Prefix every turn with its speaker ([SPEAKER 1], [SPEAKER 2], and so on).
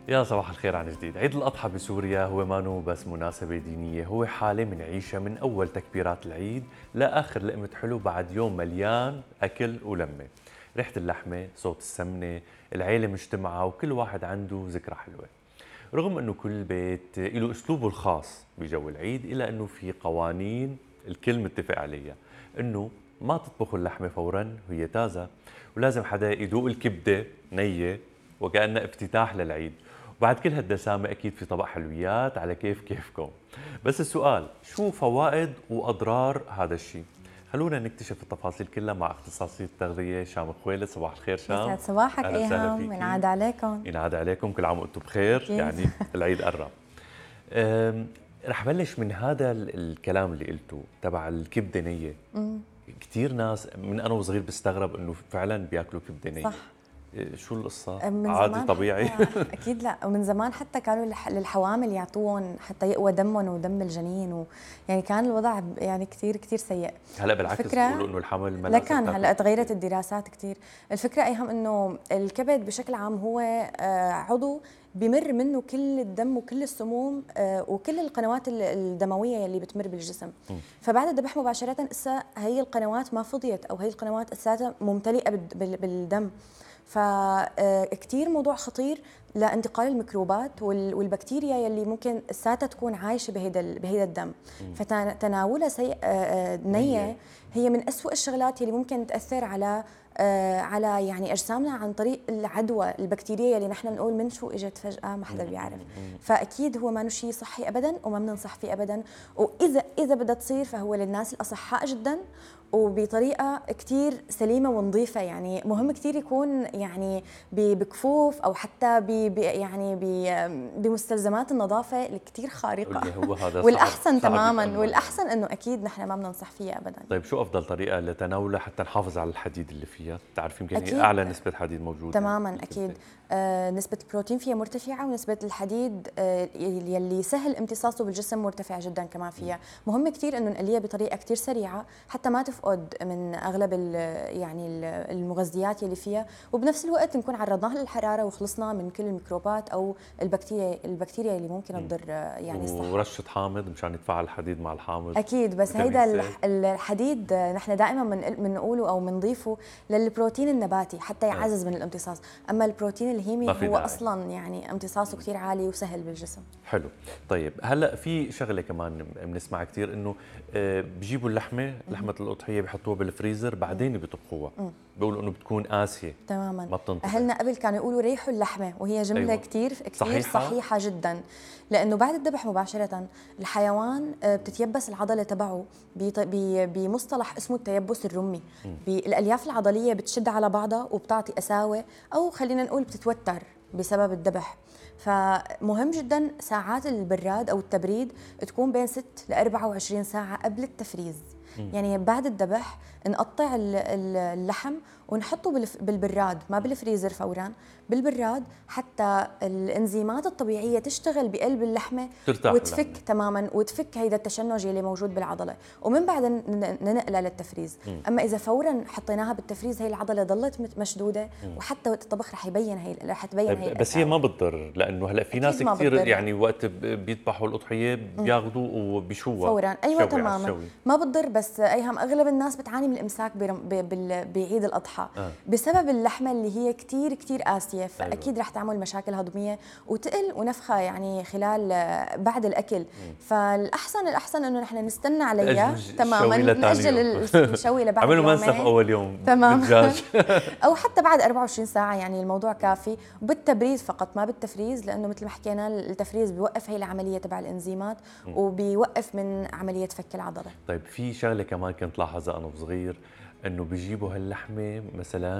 [SPEAKER 1] يا صباح الخير عن جديد. عيد الأضحى بسوريا هو مانو بس مناسبة دينية، هو حالة منعيشها من أول تكبيرات العيد لآخر لقمة حلو بعد يوم مليان أكل ولمة. ريحة اللحمة، صوت السمنة، العيلة مجتمعة وكل واحد عنده ذكرى حلوة. رغم أنه كل بيت له أسلوبه الخاص بجو العيد، إلا أنه في قوانين الكل متفق عليها، أنه ما تطبخوا اللحمة فوراً وهي تازة، ولازم حدا يذوق الكبدة نية وكأنها افتتاح للعيد. وبعد كل هالدسامة أكيد في طبق حلويات على كيفكم. بس السؤال، شو فوائد وأضرار هذا الشيء؟ خلونا نكتشف التفاصيل كلها مع اختصاصية التغذية شام خويلد. صباح الخير شام.
[SPEAKER 2] يسعد صباحك
[SPEAKER 1] أهلا وسهلا
[SPEAKER 2] ايهام،
[SPEAKER 1] فيكي.
[SPEAKER 2] ينعاد عليكم.
[SPEAKER 1] ينعاد عليكم، كل عام وأنتم بخير.
[SPEAKER 2] أكيد.
[SPEAKER 1] يعني العيد قرب. رح بلش من هذا الكلام اللي قلته تبع الكبدة نية. كثير ناس من أنا وصغير بستغرب إنه فعلا بياكلوا كبدة نية.
[SPEAKER 2] صح.
[SPEAKER 1] شو القصة؟
[SPEAKER 2] من
[SPEAKER 1] عادي
[SPEAKER 2] زمان
[SPEAKER 1] طبيعي؟
[SPEAKER 2] اكيد لا، من زمان حتى كانوا للحوامل يعطوهم حتى يقوى دمهم ودم الجنين يعني كان الوضع يعني كثير كثير سيء.
[SPEAKER 1] هلا بالعكس بيقولوا انه الحمل ما لازم
[SPEAKER 2] لكن هلا
[SPEAKER 1] تاكل.
[SPEAKER 2] تغيرت الدراسات كثير. الفكره ايهم انه الكبد بشكل عام هو عضو بمر منه كل الدم وكل السموم وكل القنوات الدمويه اللي بتمر بالجسم. فبعد الذبح مباشره اسا هي القنوات ما فضيت، او هي القنوات اساتها ممتلئه بالدم. فكتير موضوع خطير لانتقال الميكروبات والبكتيريا يلي ممكن ساتها تكون عايشه بهيدا الدم. فتناولها نيه هي من أسوأ الشغلات يلي ممكن تاثر على يعني اجسامنا عن طريق العدوى البكتيريه اللي نحن بنقول من شو اجت فجاه ما حدا بيعرف. فاكيد هو ما شيء صحي ابدا وما بننصح فيه ابدا. واذا بدها تصير فهو للناس الاصحاء جدا وبطريقه كثير سليمه ونظيفه. يعني مهم كثير يكون يعني بكفوف او حتى يعني بمستلزمات النظافه الكثير خارقه.
[SPEAKER 1] اللي هو هذا
[SPEAKER 2] والاحسن
[SPEAKER 1] صعب
[SPEAKER 2] تماما، والاحسن انه اكيد نحن ما بننصح فيها ابدا.
[SPEAKER 1] طيب شو افضل طريقه لتناولها حتى نحافظ على الحديد اللي فيها؟ بتعرف يمكن هي
[SPEAKER 2] أكيد.
[SPEAKER 1] اعلى نسبه حديد موجوده.
[SPEAKER 2] تماما اكيد. نسبة البروتين فيها مرتفعة، ونسبة الحديد يلي سهل امتصاصه بالجسم مرتفع جدا كمان فيها. مهم كثير انه نقليها بطريقة كثير سريعة حتى ما تفقد من اغلب يعني المغذيات يلي فيها، وبنفس الوقت نكون عرضناها للحرارة وخلصنا من كل الميكروبات او البكتيريا اللي ممكن تضر يعني الصحة.
[SPEAKER 1] ورشة حامض مشان يتفاعل الحديد مع الحامض.
[SPEAKER 2] اكيد. بس هيدا الحديد نحن دائما بنقوله او بنضيفه للبروتين النباتي حتى يعزز من الامتصاص. اما البروتين الهيمي هو اصلا يعني امتصاصه كثير عالي وسهل بالجسم.
[SPEAKER 1] حلو. طيب هلا في شغله كمان بنسمع كثير انه بجيبوا لحمه الاضحيه بحطوها بالفريزر بعدين بيطبخوها. بيقولوا انه بتكون قاسيه.
[SPEAKER 2] تماما.
[SPEAKER 1] ما بتنطبخ.
[SPEAKER 2] اهلنا قبل كانوا يقولوا ريحوا اللحمه، وهي جمله أيوة. كثير صحيحه جدا. لانه بعد الذبح مباشره الحيوان بتتيبس العضله تبعه بمصطلح اسمه التيبس الرمي. الالياف العضليه بتشد على بعضها وبتعطي قساوه، او خلينا نقول بتتوتر بسبب الذبح. فمهم جدا ساعات البراد او التبريد تكون بين 6 ل 24 ساعه قبل التفريز. يعني بعد الذبح نقطع اللحم ونحطه بالبراد، ما بالفريزر فورا، بالبراد حتى الانزيمات الطبيعيه تشتغل بقلب اللحمه وتفك تماما، وتفك هيدا التشنج اللي موجود بالعضله، ومن بعد ننقلها للتفريز. اما اذا فورا حطيناها بالتفريز هي العضله ضلت مشدوده، وحتى وقت الطبخ رح تبين هي
[SPEAKER 1] بس هي ما بتضر، لانه هلا في ناس كثير يعني وقت بيذبحوا الاضحيه بياخذوا وبيشوها
[SPEAKER 2] فورا. ايوه تماما ما بتضر. بس ايهم اغلب الناس بتعاني من الامساك بعيد الاضحى بسبب اللحمه اللي هي كثير كثير قاسيه. فاكيد رح تعمل مشاكل هضميه وتقل ونفخه يعني خلال بعد الاكل. فالاحسن انه نحن نستنى عليها تماما، ناجل الشوي لبعد
[SPEAKER 1] عملوا منسف اول يوم
[SPEAKER 2] تمام او حتى بعد 24 ساعه، يعني الموضوع كافي. وبالتبريد فقط ما بالتفريز، لانه مثل ما حكينا التفريز بيوقف هي العمليه تبع الانزيمات وبيوقف من عمليه فك العضله.
[SPEAKER 1] طيب في شغله كمان كنت لاحظها انا وصغير، انه بيجيبوا هاللحمه مثلا